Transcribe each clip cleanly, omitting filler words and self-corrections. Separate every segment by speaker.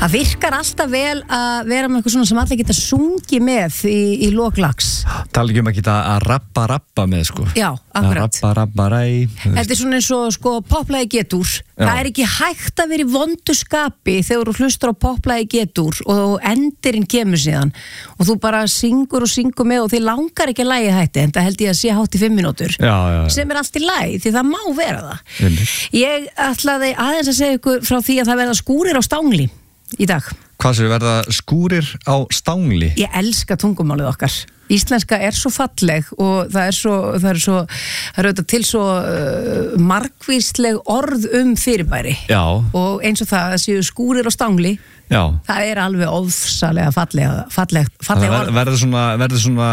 Speaker 1: Það virkar alltaf vel að vera með eitthvað svona sem allir geta sungið með í loklags.
Speaker 2: Tala ekki að geta að rappa með, sko.
Speaker 1: Já, akkurat.
Speaker 2: Rappa-ræ.
Speaker 1: Þetta er svona eins og, sko, poplagi getur. Það er ekki hægt að vera í vondu skapi þegar þú hlustar á poplagi getur og endirinn kemur síðan. Og þú bara syngur með og þið langar ekki að lagið hætti, en það held ég að sé hátt í 5 mínútur.
Speaker 2: Já.
Speaker 1: Sem er allt í lagi, því það má vera það. Ég ætlaði aðeins að segja ykkur frá því að það verða skúrir á Stangli í dag.
Speaker 2: Hvað sem verða skúrir á Stangli?
Speaker 1: Ég elska tungumálið okkar. Íslenska er svo falleg og það er auðvitað til svo margvísleg orð fyrirbæri.
Speaker 2: Já.
Speaker 1: Og eins og það séu skúrir á Stangli.
Speaker 2: Já.
Speaker 1: Það er alveg ofsalega falleg orð.
Speaker 2: Verður svona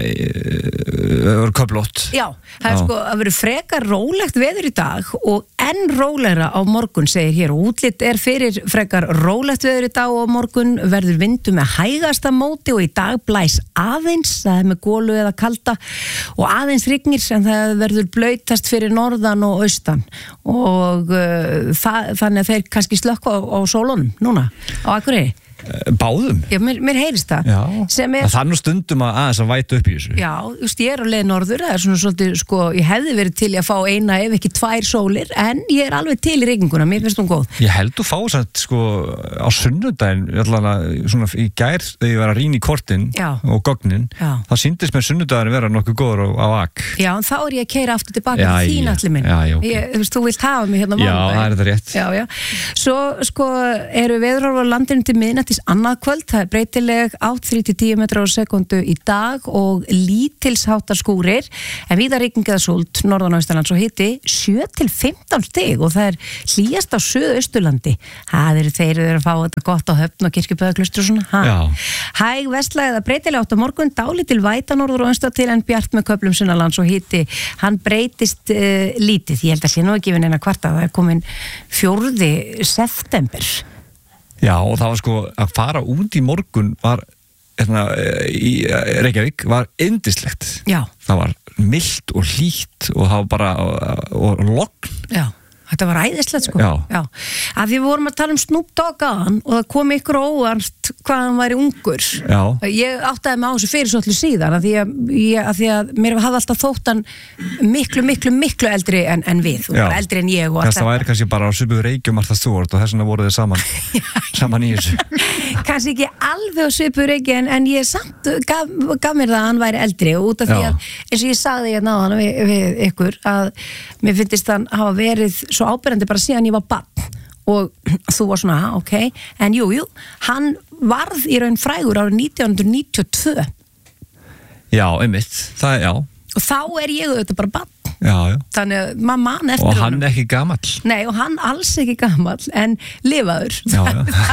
Speaker 2: köflótt.
Speaker 1: Já, það er sko að vera frekar rólegt veður í dag og enn rólegra á morgun, segir hér, og útlit er fyrir frekar rólegt veður í dag og á morgun verður vindur með hægasta móti og í dag blæs aðeins, það er með gólu eða kalda og aðeins rignir en það verður blautast fyrir norðan og austan og þannig að þeir kannski slökkva á sólunum núna á Akureyri.
Speaker 2: Báðum?
Speaker 1: Já, mér heyrist það.
Speaker 2: Já, það er nú stundum aðeins að væta upp í þessu.
Speaker 1: Já, just ég er á leið norður, það er svona svolítið, sko, ég hefði verið til í að fá eina ef ekki 2 sólir, en ég er alveg til í rigninguna, mér finnst hún góð.
Speaker 2: Ég held þú fá satt, sko, á sunnudaginn, svona í gær, þegar ég var að rýna í kortin og gögnin, þá sýndist mér sunnudaginn vera nokkuð góður á AK.
Speaker 1: Já, en þá er ég að keyra aftur tilbaka til þín allir minn.
Speaker 2: Já, okay.
Speaker 1: Þú vilt hafa mig hérna
Speaker 2: Já, það er þetta rétt.
Speaker 1: Já. Svo, sko, eru veðurhorfur á landinu til miðnættis annað kvöld, það er breytileg 8-10 metrar á sekundu í dag og lítilsháttar skúrir en víða rigning eða súld norðan og austanlands og hiti 7-15 stig og það er hlýjast á Suðausturlandi. Þeir eru að fá þetta gott á Höfn og Kirkjubæðarklaustri og svona. Hæg vestlæg eða breytileg 8 á morgun, dálítil væta norður og austan til en bjart með köflum sunnanlands og hiti, hann breytist lítið. Ég held að sé nú ekki við neina kvarta, það er komin 4. september.
Speaker 2: Já, og það var sko að fara út í morgun var, í Reykjavík, var yndislegt.
Speaker 1: Já.
Speaker 2: Það var milt og hlýtt og það var bara, og logn.
Speaker 1: Já. Þetta var æðislegt sko.
Speaker 2: Já.
Speaker 1: Af því við vorum að tala Snoop Dogg aðan og það kom ykkur óvart hvað hann væri ungur.
Speaker 2: Já.
Speaker 1: Ég áttaði mig á þessu fyrir svolítið síðan af því að mér hafði alltaf þótt hann miklu eldri en við. Eldri en ég og allt þetta.
Speaker 2: Það væri kannski bara á svipuðu Reykjum Martha Stewart og þess vegna voru þið saman í þessu.
Speaker 1: Kannski ekki alveg á svipuðu Reykjum en ég samt gaf mér það að hann væri eldri og út af því að eins og ég sagði hérna á hann við ykkur að mér finnst hann hafa verið svo áberandi bara síðan ég var barn og þú var svona, ok, en jú, hann varð í raun frægur árið 1992.
Speaker 2: Já, einmitt, það, já.
Speaker 1: Og þá er ég auðvitað bara barn.
Speaker 2: Já.
Speaker 1: Þannig að maður man eftir
Speaker 2: og hann ekki gamall.
Speaker 1: Nei, og hann alls ekki gamall en lifaður.
Speaker 2: Já.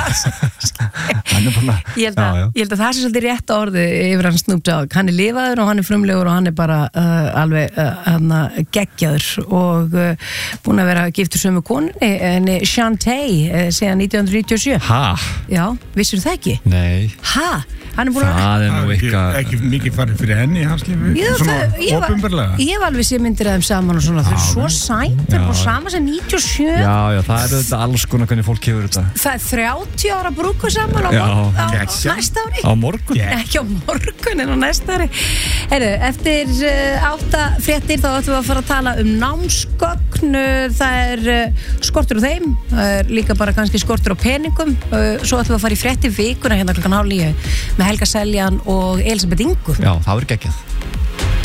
Speaker 2: Hann er bara
Speaker 1: ég held að það sé svolítið rétt orði yfir hann Snoop Dogg. Hann er lifaður og hann er frumlegur og hann er bara alveg geggjaður og búin að vera giftur sömu konunni en Shantae síðan 1997. Já, vissir það ekki?
Speaker 2: Nei.
Speaker 1: Hann er búin að
Speaker 2: það er nú
Speaker 3: ekki mikið farið fyrir henni í hans lífi svona opinberlega.
Speaker 1: Ég var alveg sér myndir af þeim saman og svona, þau eru svo sænt, þau eru búin saman sem 97.
Speaker 2: Já, það er þetta alls konar hvernig fólk hefur þetta.
Speaker 1: Það er 30 ára brúku saman á næsta ári.
Speaker 2: Á morgun?
Speaker 1: Ekki á morgun en á næsta ári. Eftir 8 fréttir þá ætlum við að fara að tala námsgögn, það er skortur á þeim, það er líka bara kannski skortur á peningum, svo ætlum við að fara í fréttir vikuna hérna klukkan 8:30 með Helga Seljan og Elisabeth Ingu.
Speaker 2: Já, það verður geggjað.